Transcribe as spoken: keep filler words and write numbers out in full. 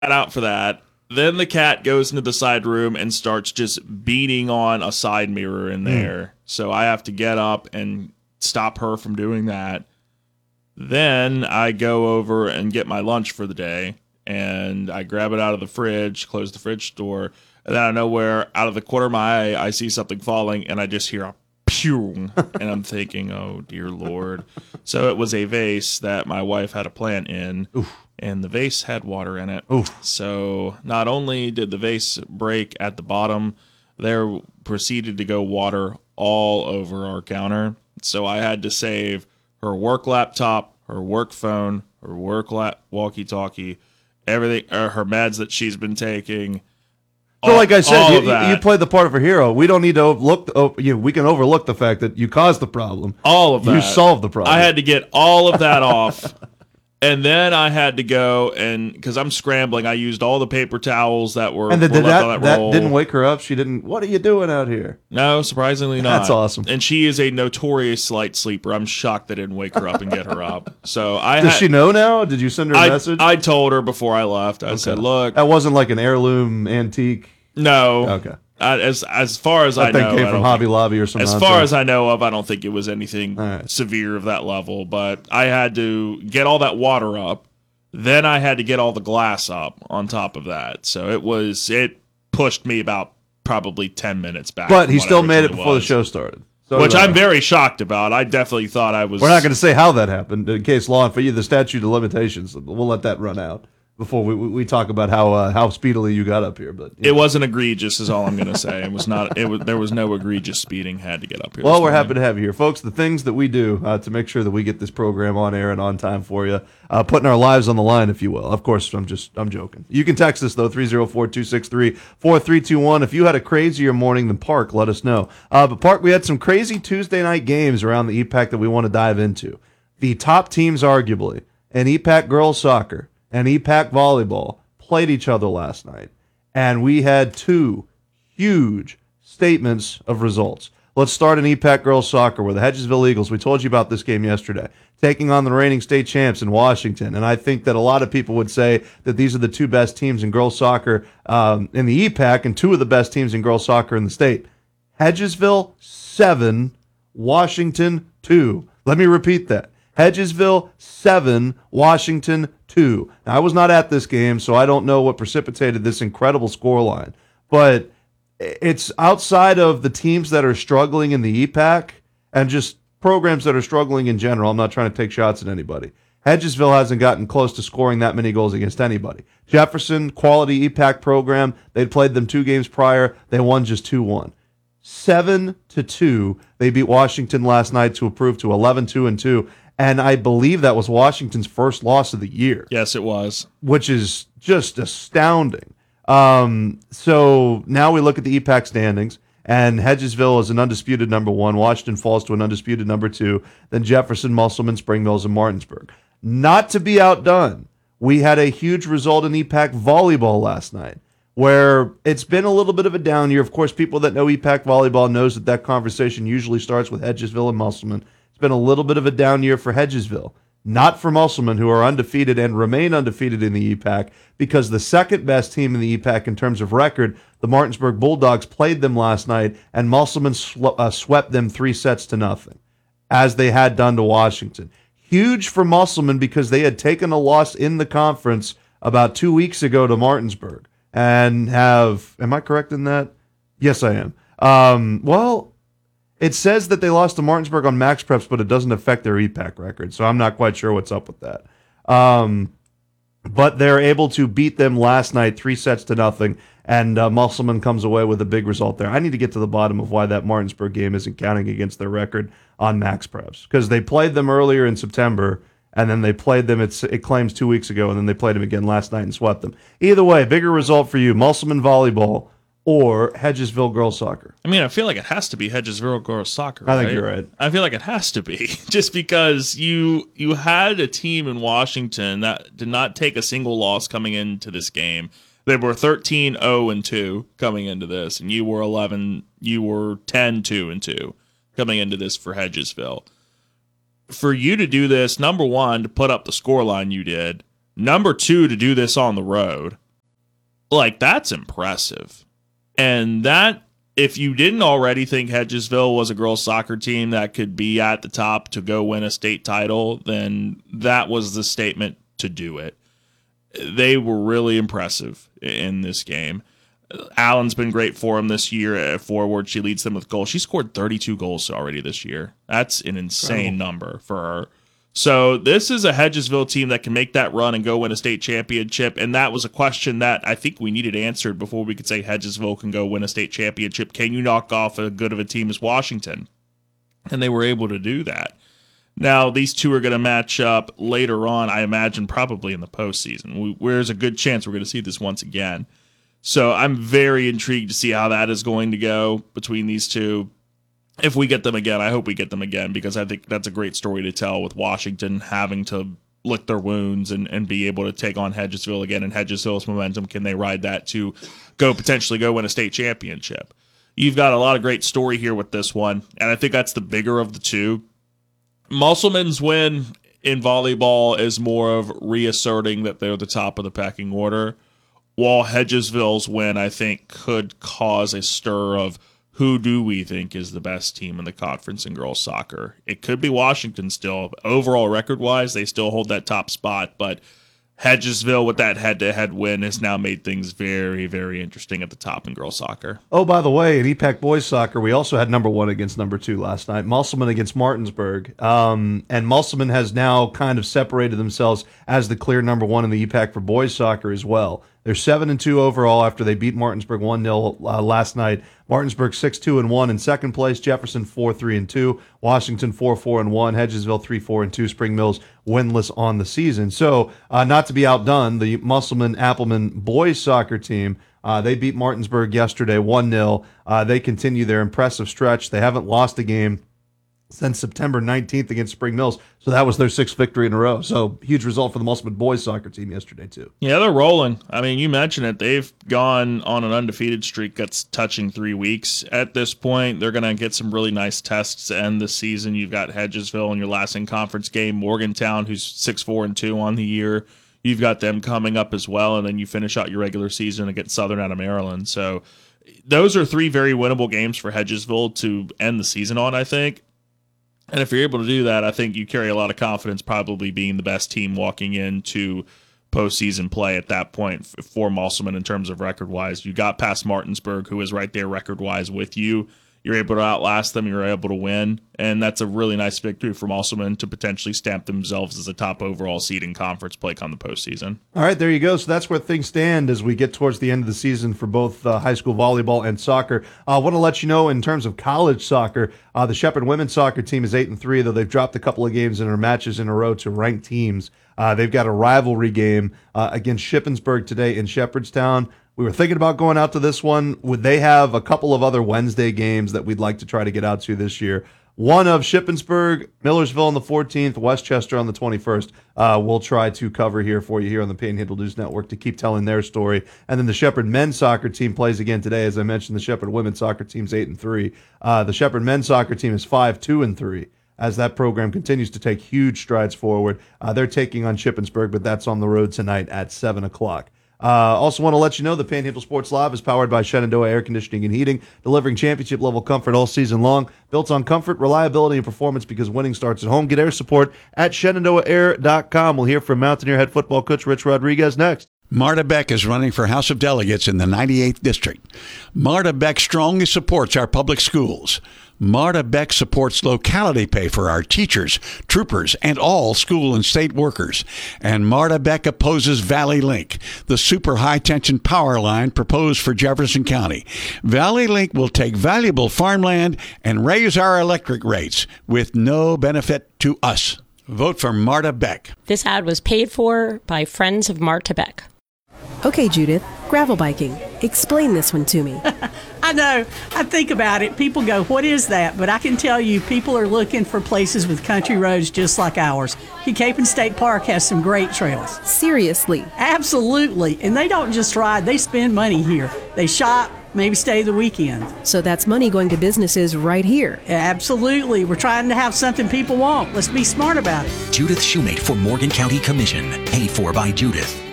out for that. Then the cat goes into the side room and starts just beating on a side mirror in there. Mm. So I have to get up and stop her from doing that. Then I go over and get my lunch for the day, and I grab it out of the fridge, close the fridge door, and then out of nowhere, out of the corner of my eye, I see something falling, and I just hear a pew, and I'm thinking, oh, dear Lord. So it was a vase that my wife had a plant in. Oof. And the vase had water in it. Oof. So not only did the vase break at the bottom, there proceeded to go water all over our counter. So I had to save her work laptop, her work phone, her work lap- walkie-talkie, everything, uh, her meds that she's been taking. So, all, like I said, you, you played the part of a hero. We don't need to overlook. Oh, you, we can overlook the fact that you caused the problem. All of that. You solved the problem. I had to get all of that off. And then I had to go, and because I'm scrambling, I used all the paper towels that were, and the, were did left that, on that, that roll. didn't wake her up? She didn't, what are you doing out here? No, surprisingly not. That's awesome. And she is a notorious light sleeper. I'm shocked they didn't wake her up and get her up. So I Does had, she know now? Did you send her a I, message? I told her before I left. I okay. said, look. That wasn't like an heirloom antique? No. Okay. I, as as far as that I thing know, came from Hobby think, Lobby or something. As nonsense. far as I know of, I don't think it was anything right. severe of that level. But I had to get all that water up. Then I had to get all the glass up on top of that. So it was it pushed me about probably ten minutes back. But he still made it before was. the show started. So Which I'm very shocked about. I definitely thought I was... We're not going to say how that happened in case law and for you, the statute of limitations. We'll let that run out before we we talk about how uh, how speedily you got up here. But it know. wasn't egregious, is all I'm going to say. It was not. It was there was no egregious speeding had to get up here. Well, we're morning. happy to have you here, folks. The things that we do uh, to make sure that we get this program on air and on time for you, uh, putting our lives on the line, if you will. Of course, I'm just I'm joking. You can text us though three oh four, two six three, four three two one. If you had a crazier morning than Park, let us know. Uh, but Park, we had some crazy Tuesday night games around the E PAC that we want to dive into. The top teams, arguably, in E PAC girls soccer and E PAC volleyball, played each other last night, and we had two huge statements of results. Let's start in E PAC girls soccer where the Hedgesville Eagles, we told you about this game yesterday, taking on the reigning state champs in Washington, and I think that a lot of people would say that these are the two best teams in girls soccer um, in the E PAC and two of the best teams in girls soccer in the state. Hedgesville, seven, Washington, two. Let me repeat that. Hedgesville, seven, Washington, two. Now, I was not at this game, so I don't know what precipitated this incredible scoreline. But it's outside of the teams that are struggling in the E PAC and just programs that are struggling in general. I'm not trying to take shots at anybody. Hedgesville hasn't gotten close to scoring that many goals against anybody. Jefferson, quality E PAC program. They'd played them two games prior. They won just two one. Seven to two. They beat Washington last night to improve to eleven two and two. And I believe that was Washington's first loss of the year. Yes, it was. Which is just astounding. Um, so now we look at the E PAC standings, and Hedgesville is an undisputed number one. Washington falls to an undisputed number two. Then Jefferson, Musselman, Spring Mills, and Martinsburg. Not to be outdone, we had a huge result in E PAC volleyball last night, where it's been a little bit of a down year. Of course, people that know E PAC volleyball knows that that conversation usually starts with Hedgesville and Musselman. Been a little bit of a down year for Hedgesville. Not for Musselman, who are undefeated and remain undefeated in the E PAC, because the second best team in the E PAC in terms of record, the Martinsburg Bulldogs, played them last night, and Musselman sw- uh, swept them three sets to nothing, as they had done to Washington. Huge for Musselman because they had taken a loss in the conference about two weeks ago to Martinsburg, and have, am I correct in that? Yes, I am. Um, well, it says that they lost to Martinsburg on Max Preps, but it doesn't affect their E PAC record, so I'm not quite sure what's up with that. Um, but they're able to beat them last night, three sets to nothing, and uh, Musselman comes away with a big result there. I need to get to the bottom of why that Martinsburg game isn't counting against their record on Max Preps, because they played them earlier in September, and then they played them, it's, it claims, two weeks ago, and then they played them again last night and swept them. Either way, bigger result for you, Musselman volleyball or Hedgesville girls soccer. I mean, I feel like it has to be Hedgesville girls soccer. I think right? you're right. I feel like it has to be, just because you you had a team in Washington that did not take a single loss coming into this game. They were thirteen oh and two coming into this, and you were eleven. You were ten two and two coming into this for Hedgesville. For you to do this, number one, to put up the scoreline you did. Number two, to do this on the road. Like, that's impressive. And that, if you didn't already think Hedgesville was a girls soccer team that could be at the top to go win a state title, then that was the statement to do it. They were really impressive in this game. Allen's been great for them this year at forward. She leads them with goals. She scored thirty-two goals already this year. That's an insane Incredible. number for her. So this is a Hedgesville team that can make that run and go win a state championship, and that was a question that I think we needed answered before we could say Hedgesville can go win a state championship. Can you knock off a good of a team as Washington? And they were able to do that. Now, these two are going to match up later on, I imagine, probably in the postseason. We, there's a good chance we're going to see this once again. So I'm very intrigued to see how that is going to go between these two. If we get them again, I hope we get them again, because I think that's a great story to tell, with Washington having to lick their wounds and, and be able to take on Hedgesville again. And Hedgesville's momentum, can they ride that to go potentially go win a state championship? You've got a lot of great story here with this one, and I think that's the bigger of the two. Musselman's win in volleyball is more of reasserting that they're the top of the pecking order, while Hedgesville's win, I think, could cause a stir of, who do we think is the best team in the conference in girls soccer? It could be Washington still. Overall, record-wise, they still hold that top spot, but Hedgesville with that head-to-head win has now made things very, very interesting at the top in girls soccer. Oh, by the way, in E PAC boys soccer, we also had number one against number two last night, Musselman against Martinsburg. Um, and Musselman has now kind of separated themselves as the clear number one in the E PAC for boys soccer as well. They're seven and two overall after they beat Martinsburg one nil uh, last night. Martinsburg six two and one in second place. Jefferson four three and two. Washington four four and one. Hedgesville three four and two. Spring Mills winless on the season. So, uh, not to be outdone, the Musselman Appleman boys soccer team, uh, they beat Martinsburg yesterday one nil. Uh, they continue their impressive stretch. They haven't lost a game since September nineteenth against Spring Mills. So that was their sixth victory in a row. So huge result for the Musselman boys soccer team yesterday, too. Yeah, they're rolling. I mean, you mentioned it. They've gone on an undefeated streak that's touching three weeks. At this point, they're going to get some really nice tests to end the season. You've got Hedgesville in your last in-conference game, Morgantown, who's six four and two on the year. You've got them coming up as well, and then you finish out your regular season against Southern out of Maryland. So those are three very winnable games for Hedgesville to end the season on, I think. And if you're able to do that, I think you carry a lot of confidence probably being the best team walking into postseason play at that point for Musselman in terms of record-wise. You got past Martinsburg, who is right there record-wise with you. You're able to outlast them. You're able to win. And that's a really nice victory for Musselman to potentially stamp themselves as a top overall seed in conference play come the postseason. All right, there you go. So that's where things stand as we get towards the end of the season for both uh, high school volleyball and soccer. I uh, want to let you know in terms of college soccer, uh, the Shepherd women's soccer team is eight and three, though they've dropped a couple of games in their matches in a row to ranked teams. Uh, they've got a rivalry game uh, against Shippensburg today in Shepherdstown. We were thinking about going out to this one. Would they have a couple of other Wednesday games that we'd like to try to get out to this year? One of Shippensburg, Millersville on the fourteenth, Westchester on the twenty-first. Uh, we'll try to cover here for you here on the Panhandle News Network to keep telling their story. And then the Shepherd men's soccer team plays again today. As I mentioned, the Shepherd women's soccer team's eight and three. Uh, the Shepherd men's soccer team is five two and three. As that program continues to take huge strides forward. Uh, they're taking on Shippensburg, but that's on the road tonight at seven o'clock. Uh, also want to let you know the Panhandle Sports Live is powered by Shenandoah Air Conditioning and Heating, delivering championship-level comfort all season long. Built on comfort, reliability, and performance because winning starts at home. Get air support at Shenandoah Air dot com. We'll hear from Mountaineer head football coach Rich Rodriguez next. Marta Beck is running for House of Delegates in the ninety-eighth District. Marta Beck strongly supports our public schools. Marta Beck supports locality pay for our teachers, troopers, and all school and state workers. And Marta Beck opposes Valley Link, the super high-tension power line proposed for Jefferson County. Valley Link will take valuable farmland and raise our electric rates with no benefit to us. Vote for Marta Beck. This ad was paid for by Friends of Marta Beck. Okay, Judith, gravel biking. Explain this one to me. I know. I think about it. People go, what is that? But I can tell you, people are looking for places with country roads just like ours. Capon State Park has some great trails. Seriously? Absolutely. And they don't just ride. They spend money here. They shop, maybe stay the weekend. So that's money going to businesses right here. Absolutely. We're trying to have something people want. Let's be smart about it. Judith Shoemate for Morgan County Commission. Paid for by Judith.